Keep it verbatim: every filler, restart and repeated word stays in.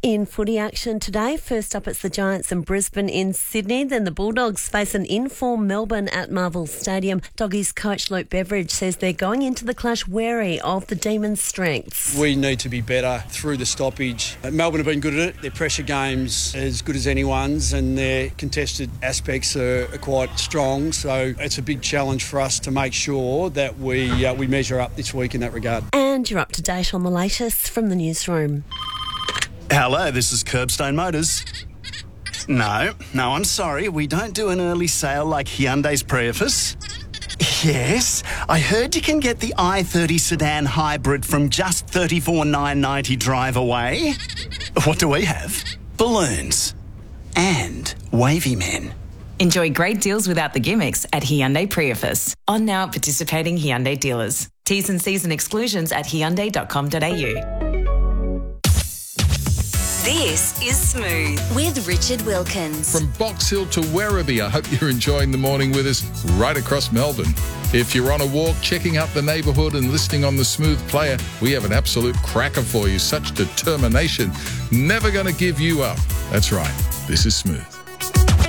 In footy action today, first up it's the Giants and Brisbane in Sydney. Then the Bulldogs face an in-form Melbourne at Marvel Stadium. Doggies coach Luke Beveridge says they're going into the clash wary of the Demons' strengths. We need to be better through the stoppage. Melbourne have been good at it. Their pressure game's as good as anyone's and their contested aspects are, are quite strong. So it's a big challenge for us to make sure that we, uh, we measure up this week in that regard. And you're up to date on the latest from the newsroom. Hello, this is Curbstone Motors. No, no, I'm sorry. We don't do an early sale like Hyundai's Prius. Yes, I heard you can get the i thirty sedan hybrid from just thirty-four thousand nine hundred ninety drive away. What do we have? Balloons. And wavy men. Enjoy great deals without the gimmicks at Hyundai Prius. On now at participating Hyundai dealers. T's and C's and exclusions at hyundai dot com dot a u. This is Smooth with Richard Wilkins. From Box Hill to Werribee, I hope you're enjoying the morning with us right across Melbourne. If you're on a walk, checking out the neighbourhood and listening on the Smooth Player, we have an absolute cracker for you. Such determination. Never going to give you up. That's right. This is Smooth.